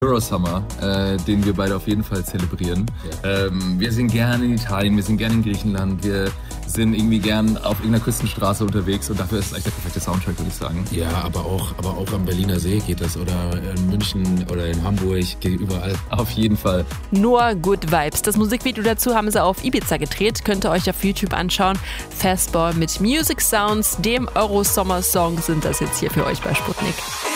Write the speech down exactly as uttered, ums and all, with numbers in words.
Eurosummer, äh, den wir beide auf jeden Fall zelebrieren. Ja. Ähm, wir sind gerne in Italien, wir sind gerne in Griechenland, wir sind irgendwie gern auf irgendeiner Küstenstraße unterwegs und dafür ist es eigentlich der perfekte Soundtrack, würde ich sagen. Ja, aber auch, aber auch am Berliner See geht das oder in München oder in Hamburg, geht überall. Auf jeden Fall. Nur Good Vibes. Das Musikvideo dazu haben sie auf Ibiza gedreht, könnt ihr euch auf YouTube anschauen. Fastball mit Music Sounds, dem Eurosummer-Song, sind das jetzt hier für euch bei Sputnik.